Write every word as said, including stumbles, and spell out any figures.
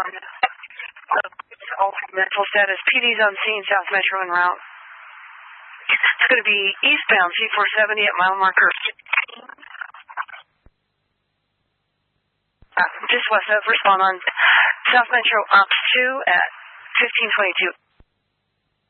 on the altered mental status. P D's on scene, South Metro en route. It's going to be eastbound C four seventy at mile marker fifteen. Uh, just west of, respond on South Metro Ops two at fifteen twenty-two.